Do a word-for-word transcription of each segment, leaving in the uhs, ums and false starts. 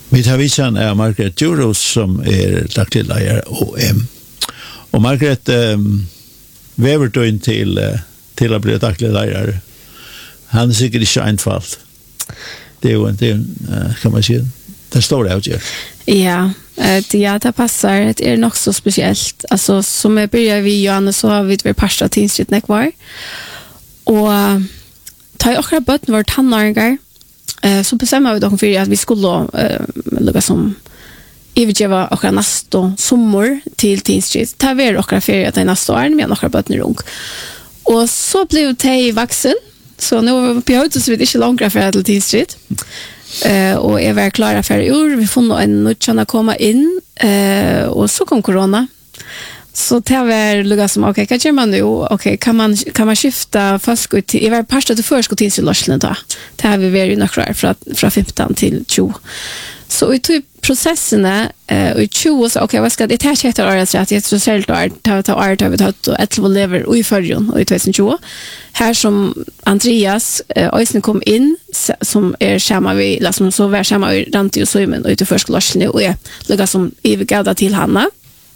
Vi tar visan är Margaret Juros som är daglig lärare O M. Och Margaret um, väver då in till, uh, till att bli daglig lärare. Han är säkert inte enfalt. Det är ju inte, uh, kan man säga, det står out ju. Ja, det, ja, det passar. Det är nog så speciellt. Alltså, som jag börjar vid Johanna så har vi varit parsta tidsrittna kvar. Och tar jag också bötten vårt tannargar. Eh, så bestämmer vi dock för att vi skulle eh, lugga som övergeva och nästa sommar till tidsritt. Det var också för att det är nästa år med några bötten runk. Och så blev det vuxen. Så nu var vi på höjt så vi inte långt för att tidsritt. Uh, och jag var klara för i år. Vi får en nutchana komma in uh, och så kom corona. Så det var lugga som okej, okay, kan man nu? Okej, okay, kan man kan man skifta fast gå till. Jag var parsta till förskott till Lorslen då. Det har vi varit några från från femton till tjugo. Så i typ processerna eh uh, i tjugo så okej, okay, vad ska det här heter året så att det är så sällt att ta ta art av det och ett lever i förjon och i tjugo. Här som Andreas Öisen uh, kom in som är samma vi liksom så var samma vi rant ju så men och i förskolan och jag lägga som evigada till Hanna.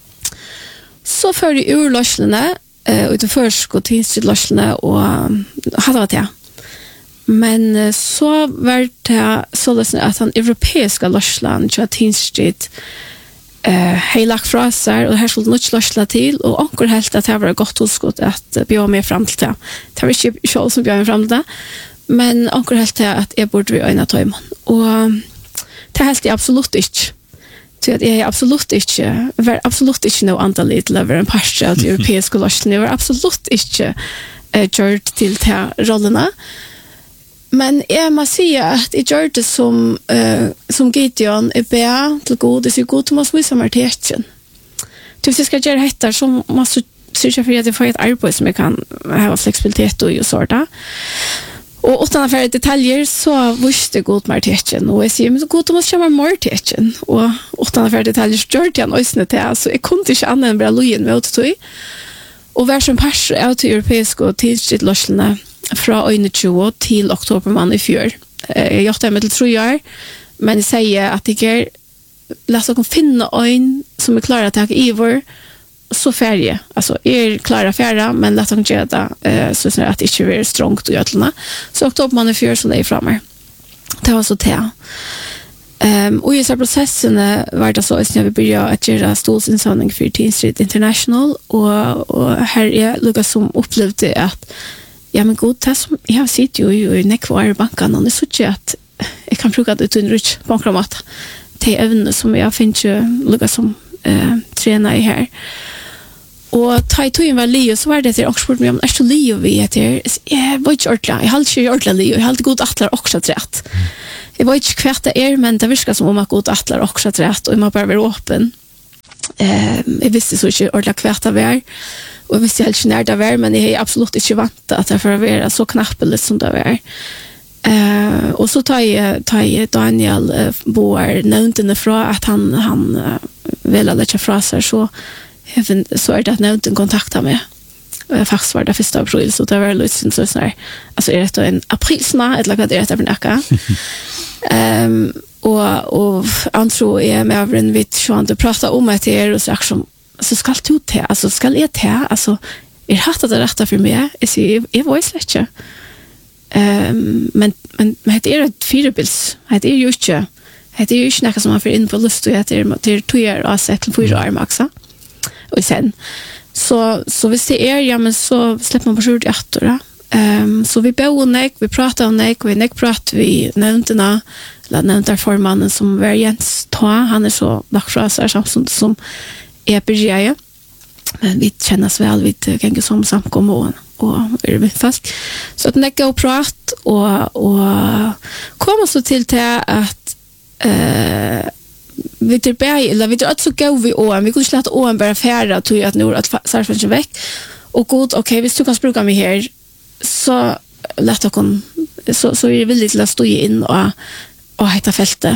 Så för i urlöslarna eh uh, ut förskott till Lorslen och um, hade det. Men så var det så att han europeiska Lorsland så att Tinstrid eh hej lagt fra sig och här skulle något Lorsland till och ankor helt att det var gott hosskott att bjöa med fram till det. Det var inte själv som bjöa med fram till det. Men ankor helt att jag borde vi öjna tajman. Och det helt är absolut inte. Så att jag är absolut inte var absolut inte no antalet lever en pastor av europeiska Lorsland. Jag var absolut inte eh gjort till de rollerna. Men jag måste säga att jag gör det som, uh, som Gideon är bra till god. Det är så god att man måste visa mig till. Hvis jag ska göra detta så måste jag sörja för att jag får ett arbete som jag kan ha flexibilitet och sådär. Och utan att få detaljer så visste jag god mer till. Och jag säger, men så god att man kommer mer till. Och utan att få detaljer så gör det jag nöjsne till. Så jag kunde inte annan än bara lojen med att tog. Och vär som pastor är till europeiska och tillstrid Lorsland från tjugo till oktober man i fjör. Jag gjorde det med till tre år, men jag säger att jag är låt oss finna en som är klar att ta i vår så färdig. Alltså är klara färra, men låt oss göra det så att det inte blir strångt och götlarna. Så oktober man i fjör så det är framme. Det var så det. Um, och i så processen var det så att jag vill börja att göra stolsinsamling för Tinstrid International och, och här är Lukas som upplevde att ja, men god, det som jag sitter ju i nekvar banken och det så inte att jag kan bruka det till en rutsch bankramat till även som jag finns ju lugga som eh, tränar i här. Och ta i tog var Leo så var det till också med om är så Leo vi heter jag var inte ordla jag har inte ordla Leo jag har alltid god attlar också rätt. Jag var inte kvärt det är men det viskar som om att god attlar också rätt och man bara vara öppen. Eh, jag visste så inte ordla kvärt det var. Och jag visste helt när det var, men jag är absolut inte vant att det får vara så knappligt som det var. Uh, och så tar jag, tar jag Daniel uh, Boar nämnden ifrån att han, han uh, vill lägga fra sig så, så är det att nämnden kontaktar mig. Uh, faktiskt var det första april så det var lite så sådär. Alltså är det en aprilsna eller vad det är för näka. um, och, och han tror jag med över en vitt så han prata om att det är och så som så ska du ta alltså ska jag ta alltså är hatt att det rätta för mig är så är voice lecture ehm men men men det är ett fyrbils det är ju inte det är ju inte något som man får in på lust och det är det två år och sett till fyra år maxa och sen så så vi ser ja men så släpper man på sjurt åtta ehm så vi bor nek vi pratar om nek vi nek pratar vi nämnderna eller nämndar formannen som var Jens ta han är så lackfrasar som som är börjar men vi kännas väl vi kan som samkomma och är vi fast så att näcka och prat och och komma så till till att eh vi till berg eller vi att så gå vi och vi kunde släta och bara färra till att nu att sarfen väck och god okej vi ska kan bruka mig här så lätt att kon så så är det väldigt lätt att stå in och och hitta fältet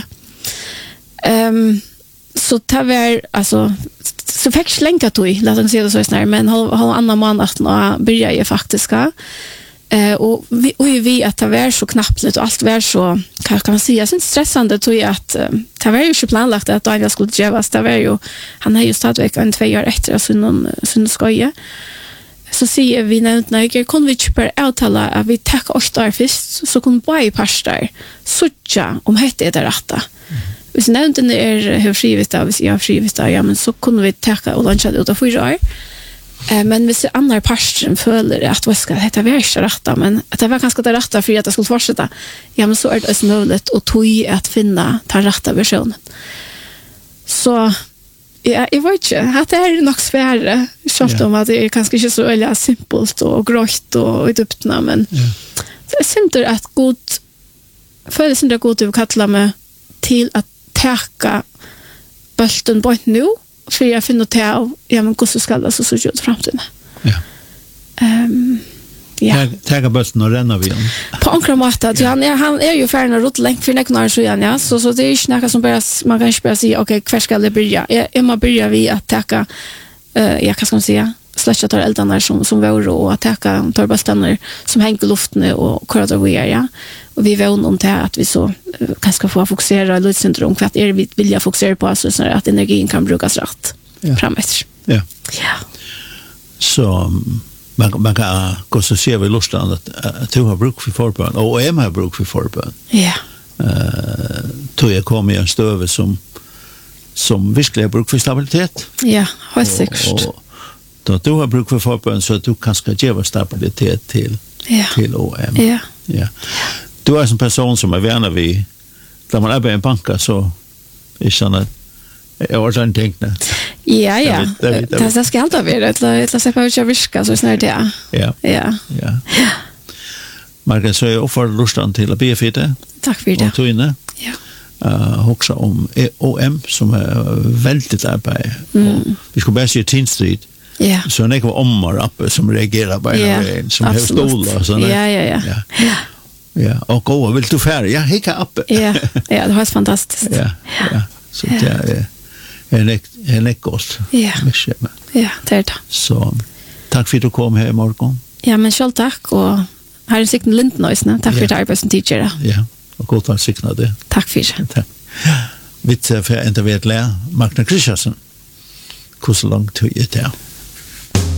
ehm så tar vi alltså så fick slänka tog låt oss se det så snart men har har annan man att nå börja ju faktiskt Eh, och vi, och vi att det var så knappligt och allt var så, kan man säga, jag syns stressande tror jag att uh, det var ju inte planlagt att Daniel skulle gevas. Det var ju, han har ju stadigvæk en två år efter sin skoje. Så säger vi nämnt när jag kunde vi inte bara uttala att vi tackar oss där först, så kunde bara i parstar sucha om hette det rätta. Mm. Hvis nevnt den er hur frivis da, hvis jeg har frivis da, ja, men så kunne vi teka og lunsja det ut av fyra år. Eh, men hvis andre parsten føler at det skal hette være ikke retta, men at det var kanskje det retta for at det skulle fortsette, ja, men så er det også mulig å tog at finne den retta versionen. Så ja, jeg vet ikke, at det er nok svære, selv om at det er kanskje ikke så veldig simpelt og grått og utdyptende, men yeah. Så jeg synes at god, føler jeg god til å kalle meg til at teka bulten på nu för jag finner till ja men hur ska det så så ut framtiden. Ja. Ehm ja. Teka bulten och renna vi igen. På ankra matta ja. han är han är ju färdig rot längt för näknar så igen ja så så det är ju snacka som bara man kan inte bara säga okej kvar ska det börja. Jag är man börjar vi att teka eh jag kan ska säga släcka tar eldarna som som var och att teka tar bulten som hänger i luften och köra det vi är ja. Och vi vet om det att vi så kanske få fokusera lite syndrom för att är vi vill fokusera på alltså så att energin kan brukas rätt ja. Framåt. Ja. Ja. Så man man kan gå så ser vi lustan att att du har bruk för förbön och är har bruk för förbön. Ja. Eh då jag kommer i en stöve som som verkligen bruk för stabilitet. Ja, har säkert. Då du har bruk för förbön så att du kan ska ge stabilitet till ja. Till O M. Ja. Ja. Du är en person som är värna vi där man är i en banka så är såna jag har inte tänkt det. Ja ja. Det det ska alltid vara det det ska på att viska så snart det. Ja. Ja. Ja. Margaret så jag får lustan till att be för det. Tack för det. Och tog inne. Ja. Uh, också om O M som är väldigt arbete. Mm. Vi ska bara se Teen Street. Ja. Så när det var ommar uppe som reagerar på en som har stolar och sådär. Ja, ja, ja. Ja. Ja, och gå, vill du färre? Ja, hicka uppe. Ja, ja, det var fantastiskt. Ja, ja. Så det är en ek, en ekost. Ja. Ja, det är det. Så tack för att du kom här i morgon. Ja, men själv tack. Och här är Signa Lindnöjsne. Tack för att du är som teacher. Ja, och gott att Signa det. Tack för det. Tack. Vitt för att inte vet lä Magna Kristiansen. Hur så långt tog det?